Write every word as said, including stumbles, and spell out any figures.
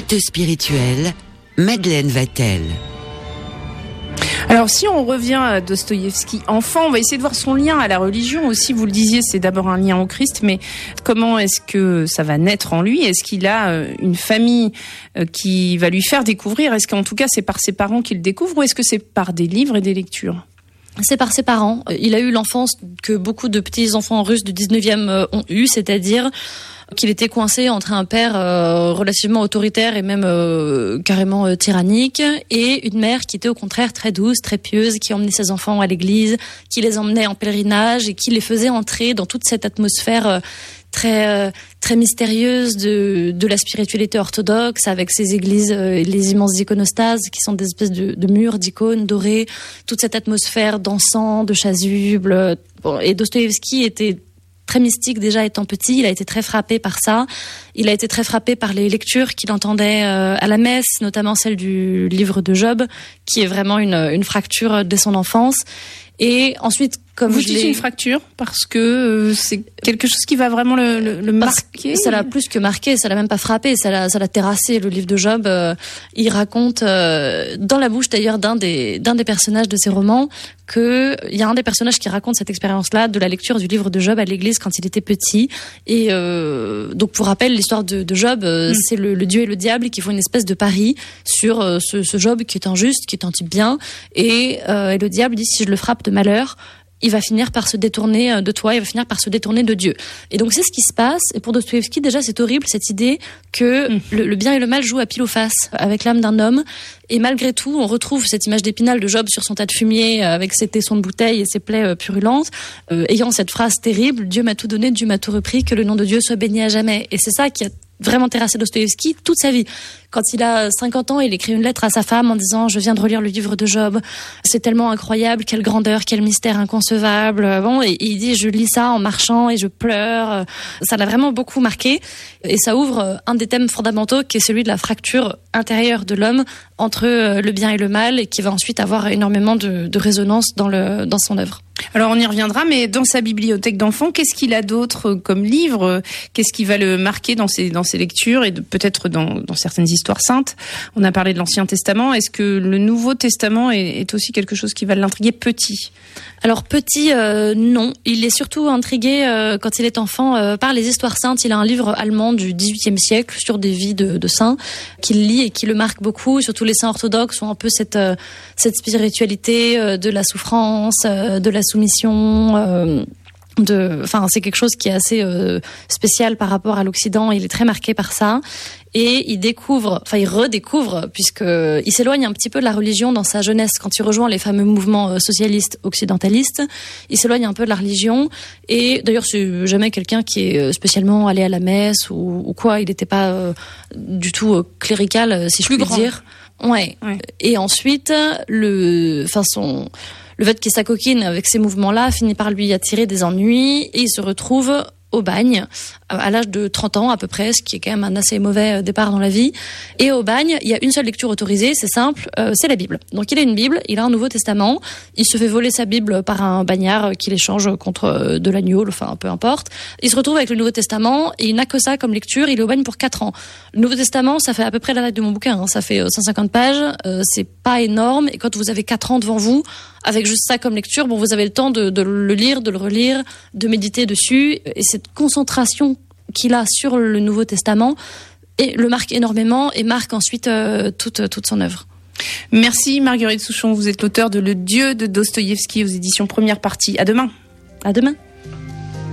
Actes spirituels, Madeleine Vatel. Alors, si on revient à Dostoïevski enfant, on va essayer de voir son lien à la religion aussi. Vous le disiez, c'est d'abord un lien au Christ, mais comment est-ce que ça va naître en lui ? Est-ce qu'il a une famille qui va lui faire découvrir ? Est-ce qu'en tout cas, c'est par ses parents qu'il découvre, ou est-ce que c'est par des livres et des lectures ? C'est par ses parents. Il a eu l'enfance que beaucoup de petits enfants russes du dix-neuvième ont eu, c'est-à-dire qu'il était coincé entre un père euh, relativement autoritaire et même euh, carrément euh, tyrannique, et une mère qui était au contraire très douce, très pieuse, qui emmenait ses enfants à l'église, qui les emmenait en pèlerinage et qui les faisait entrer dans toute cette atmosphère euh, très euh, très mystérieuse de de la spiritualité orthodoxe, avec ces églises, euh, les immenses iconostases qui sont des espèces de, de murs d'icônes dorées, toute cette atmosphère d'encens, de chasubles. Bon, et Dostoïevski était très mystique déjà étant petit, il a été très frappé par ça. Il a été très frappé par les lectures qu'il entendait euh, à la messe, notamment celle du livre de Job, qui est vraiment une, une fracture dès son enfance. Et ensuite, comme vous je dites l'ai... une fracture parce que euh, c'est quelque chose qui va vraiment le, le, le marquer. Ça l'a plus que marqué, ça l'a même pas frappé, ça l'a, ça l'a terrassé. Le livre de Job, euh, il raconte euh, dans la bouche d'ailleurs d'un des d'un des personnages de ses romans que il y a un des personnages qui raconte cette expérience-là de la lecture du livre de Job à l'église quand il était petit. Et euh, donc pour rappel, l'histoire de, de Job, euh, mm. c'est le, le Dieu et le diable qui font une espèce de pari sur euh, ce, ce Job qui est injuste, qui est un type bien, et, euh, et le diable dit si je le frappe de malheur, il va finir par se détourner de toi, il va finir par se détourner de Dieu. Et donc c'est ce qui se passe. Et pour Dostoïevski, déjà, c'est horrible cette idée que mmh. le, le bien et le mal jouent à pile ou face avec l'âme d'un homme. Et malgré tout, on retrouve cette image d'Épinal de Job sur son tas de fumier avec ses tessons de bouteille et ses plaies purulentes, euh, ayant cette phrase terrible, Dieu m'a tout donné, Dieu m'a tout repris, que le nom de Dieu soit béni à jamais. Et c'est ça qui a vraiment terrassé Dostoïevski toute sa vie. Quand il a cinquante ans, il écrit une lettre à sa femme en disant « Je viens de relire le livre de Job, c'est tellement incroyable, quelle grandeur, quel mystère inconcevable. » Bon, et il dit « Je lis ça en marchant et je pleure. » Ça l'a vraiment beaucoup marqué. Et ça ouvre un des thèmes fondamentaux qui est celui de la fracture intérieure de l'homme entre le bien et le mal, et qui va ensuite avoir énormément de, de résonance dans, le, dans son œuvre. Alors on y reviendra, mais dans sa bibliothèque d'enfants, qu'est-ce qu'il a d'autre comme livre ? Qu'est-ce qui va le marquer dans ses, dans ses lectures et de, peut-être dans, dans certaines histoires saintes ? On a parlé de l'Ancien Testament. Est-ce que le Nouveau Testament est, est aussi quelque chose qui va l'intriguer petit ? Alors petit, euh, non. Il est surtout intrigué euh, quand il est enfant euh, par les histoires saintes. Il a un livre allemand du dix-huitième siècle sur des vies de, de saints qu'il lit et qui le marque beaucoup. Surtout les saints orthodoxes ont un peu cette, euh, cette spiritualité euh, de la souffrance, euh, de la soumission. Euh, de, enfin, c'est quelque chose qui est assez euh, spécial par rapport à l'Occident. Il est très marqué par ça. Et il découvre, enfin il redécouvre, puisque il s'éloigne un petit peu de la religion dans sa jeunesse quand il rejoint les fameux mouvements socialistes occidentalistes. Il s'éloigne un peu de la religion, et d'ailleurs c'est jamais quelqu'un qui est spécialement allé à la messe ou, ou quoi. Il n'était pas euh, du tout euh, clérical, si je Plus puis grand. dire. Ouais. ouais. Et ensuite, le, enfin son, le fait qu'il s'acoquine avec ces mouvements-là finit par lui attirer des ennuis, et il se retrouve au bagne, à l'âge de trente ans à peu près, ce qui est quand même un assez mauvais départ dans la vie. Et au bagne, il y a une seule lecture autorisée, c'est simple, euh, c'est la Bible. Donc il a une Bible, il a un Nouveau Testament, il se fait voler sa Bible par un bagnard qui l'échange contre de l'agneau, enfin peu importe. Il se retrouve avec le Nouveau Testament et il n'a que ça comme lecture, il est au bagne pour quatre ans. Le Nouveau Testament, ça fait à peu près la taille de mon bouquin, hein. Ça fait cent cinquante pages, euh, c'est pas énorme, et quand vous avez quatre ans devant vous, avec juste ça comme lecture, bon, vous avez le temps de, de le lire, de le relire, de méditer dessus, et cette concentration qu'il a sur le Nouveau Testament et le marque énormément et marque ensuite euh, toute, toute son œuvre. Merci Marguerite Souchon, vous êtes l'auteur de Le Dieu de Dostoïevski aux éditions Première Partie. À demain. À demain.